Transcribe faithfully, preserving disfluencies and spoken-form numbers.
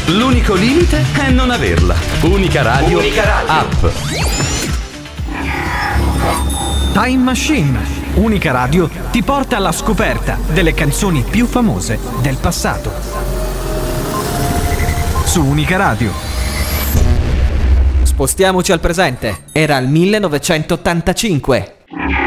L'unico limite è non averla. Unica Radio, Unica Radio. App. Time Machine. Unica Radio ti porta alla scoperta delle canzoni più famose del passato. Su Unica Radio. Spostiamoci al presente. Era il millenovecentottantacinque.